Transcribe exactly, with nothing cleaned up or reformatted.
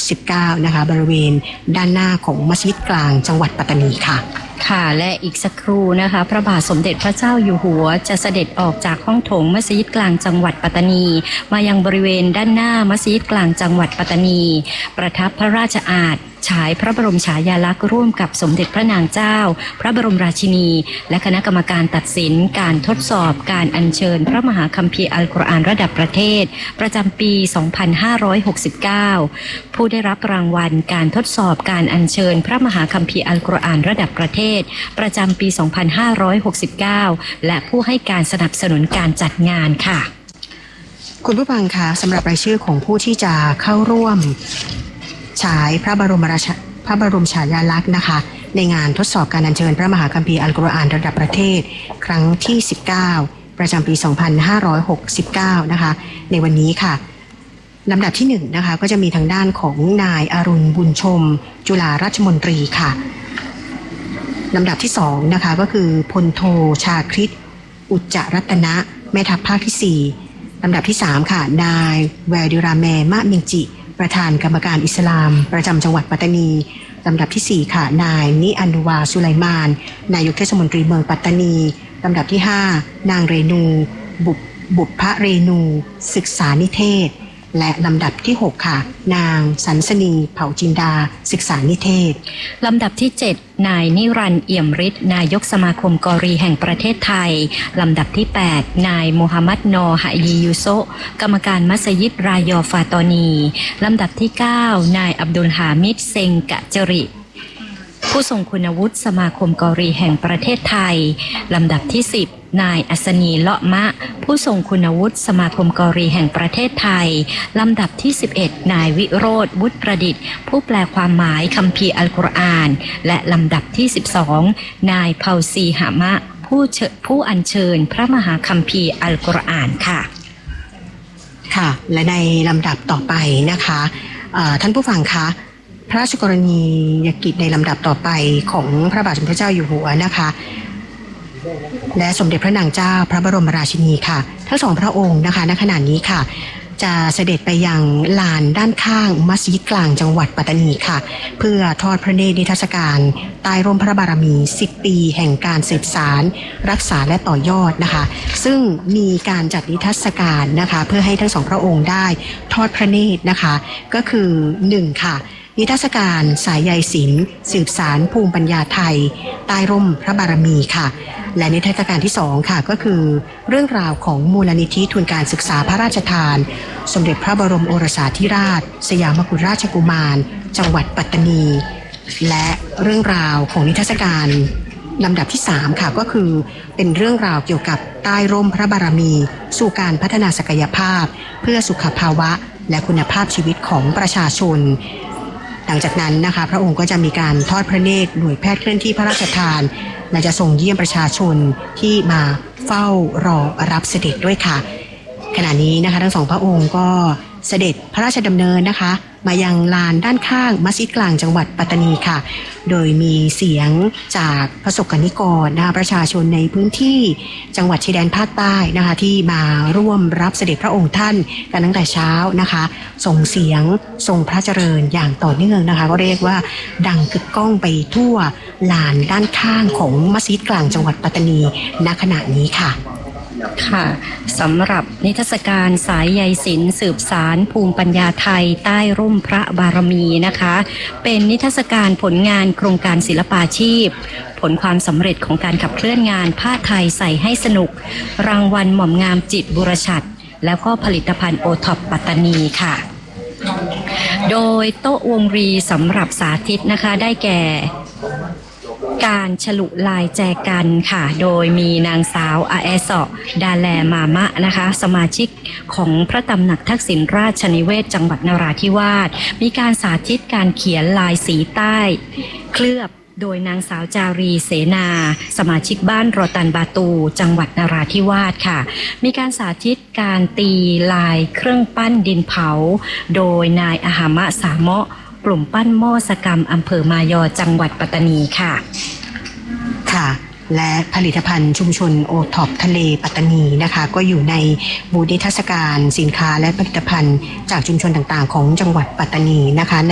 สิบเก้านะคะบริเวณด้านหน้าของมัสยิดกลางจังหวัดปัตตานีค่ะค่ะและอีกสักครู่นะคะพระบาทสมเด็จพระเจ้าอยู่หัวจะเสด็จออกจากห้องโถงมัสยิดกลางจังหวัดปัตตานีมายังบริเวณด้านหน้ามัสยิดกลางจังหวัดปัตตานีประทับพระราชอาสน์ฉายพระบรมฉายาลักษณ์ร่วมกับสมเด็จพระนางเจ้าพระบรมราชินีและคณะกรรมการตัดสินการทดสอบการอัญเชิญพระมหาคัมภีร์อัลกุรอานระดับประเทศประจำปี สองพันห้าร้อยหกสิบเก้า ผู้ได้รับรางวัลการทดสอบการอัญเชิญพระมหาคัมภีร์อัลกุรอานระดับประเทศประจำปี สองพันห้าร้อยหกสิบเก้า และผู้ให้การสนับสนุนการจัดงานค่ะคุณผู้ฟังคะสำหรับรายชื่อของผู้ที่จะเข้าร่วมฉายพระบรมราชพระบรมฉายาลักษณ์นะคะในงานทดสอบการอัญเชิญพระมหาคัมภีร์อัลกุรอานระดับประเทศครั้งที่สิบเก้าประจำปี สองพันห้าร้อยหกสิบเก้า นะคะในวันนี้ค่ะลำดับที่หนึ่งนะคะก็จะมีทางด้านของนายอรุณบุญชมจุฬาราชมนตรีค่ะลำดับที่สองนะคะก็คือพลโทชาคริตอุจจรัตนะแม่ทัพภาคที่สี่ลำดับที่สามค่ะนายแวดิราแมมะมิงจิประธานกรรมการอิสลามประจำจังหวัดปัตตานีลำดับที่สี่ค่ะนายนิอันวาสุไลมานนายกเทศมนตรีเมืองปัตตานีลำดับที่ห้านางเรนูบุบุพเรนูศึกษานิเทศและลำดับที่หกค่ะนางสันสนีเผ่าจินดาศึกษานิเทศลำดับที่เจ็ดนายนิรันดร์เอี่ยมฤทธิ์นายกสมาคมกอรีแห่งประเทศไทยลำดับที่แปดนายโมฮัมหมัดนอฮะยียูโซกรรมการมัสยิดรายอฟาตอนีลำดับที่เก้านายอับดุลฮามิดเซงกะจริผู้ทรงคุณวุฒิสมาคมกอรีแห่งประเทศไทยลำดับที่สิบนายอัศนีเลาะมะผู้ทรงคุณวุฒิสมาคมกอรีแห่งประเทศไทยลำดับที่สิบเอ็ดนายวิโรธวุฒิประดิษฐ์ผู้แปลความหมายคัมภีร์อัลกุรอานและลำดับที่สิบสองนายเผาซีหามะผู้เชผู้อัญเชิญพระมหาคัมภีร์อัลกุรอานค่ะค่ะและในลำดับต่อไปนะคะท่านผู้ฟังคะพระราชกรณียกิจในลำดับต่อไปของพระบาทสมเด็จพระเจ้าอยู่หัวนะคะและสมเด็จพระนางเจ้าพระบรมราชินีค่ะทั้งสองพระองค์นะคะณขณะนี้ค่ะจะเสด็จไปยังลานด้านข้างมัสยิดกลางจังหวัดปัตตานีค่ะเพื่อทอดพระเนตรนิทรรศการใต้ร่มพระบารมีสิบปีแห่งการสืบสานรักษาและต่อยอดนะคะซึ่งมีการจัดนิทรรศการนะคะเพื่อให้ทั้งสองพระองค์ได้ทอดพระเนตรนะคะก็คือหนึ่งค่ะนิทรรศการสายใยศิลป์สืบสารภูมิปัญญาไทยใต้ร่มพระบารมีค่ะและนิทรรศการที่สองค่ะก็คือเรื่องราวของมูลนิธิทุนการศึกษาพระราชทานสมเด็จพระบรมโอรสาธิราชสยามกุฎราชกุมารจังหวัดปัตตานีและเรื่องราวของนิทรรศการลำดับที่สามค่ะก็คือเป็นเรื่องราวเกี่ยวกับใต้ร่มพระบารมีสู่การพัฒนาศักยภาพเพื่อสุขภาวะและคุณภาพชีวิตของประชาชนหลังจากนั้นนะคะพระองค์ก็จะมีการทอดพระเนตรหน่วยแพทย์เคลื่อนที่พระราชทานและจะส่งเยี่ยมประชาชนที่มาเฝ้ารอรับเสด็จด้วยค่ะขณะนี้นะคะทั้งสองพระองค์ก็เสด็จพระราชดำเนินนะคะมายังลานด้านข้างมัสยิดกลางจังหวัดปัตตานีค่ะโดยมีเสียงจากประสบกนิกรนะคะประชาชนในพื้นที่จังหวัดชายแดนภาคใต้นะคะที่มาร่วมรับเสด็จพระองค์ท่านกันตั้งแต่เช้านะคะส่งเสียงทรงพระเจริญอย่างต่อเนื่องนะคะก็เรียกว่าดังกึกก้องไปทั่วลานด้านข้างของมัสยิดกลางจังหวัดปัตตานีณขณะนี้ค่ะค่ะสำหรับนิทรรศการสายใยศิลป์สืบสารภูมิปัญญาไทยใต้ร่มพระบารมีนะคะเป็นนิทรรศการผลงานโครงการศิลปาชีพผลความสำเร็จของการขับเคลื่อนงานผ้าไทยใส่ให้สนุกรางวัลหม่อมงามจิตบุรชัดแล้วก็ผลิตภัณฑ์โอท็อปปัตตานีค่ะโดยโต๊ะวงรีสำหรับสาธิตนะคะได้แก่การฉลุลายแจกันค่ะโดยมีนางสาวอาแอซอดาแลมามะนะคะสมาชิกของพระตำหนักทักษิณราชนิเวศจังหวัดนราธิวาสมีการสาธิตการเขียนลายสีใต้เคลือบโดยนางสาวจารีเสนาสมาชิกบ้านโรตันบาตูจังหวัดนราธิวาสค่ะมีการสาธิตการตีลายเครื่องปั้นดินเผาโดยนายอาหามะสามะกลุ่มปั้นหม้อสกรรมอำเภอมายอจังหวัดปัตตานีค่ะค่ะและผลิตภัณฑ์ชุมชนโอท็อปทะเลปัตตานีนะคะก็อยู่ในบูธนิทรรศการสินค้าและผลิตภัณฑ์จากชุมชนต่างๆของจังหวัดปัตตานีนะคะ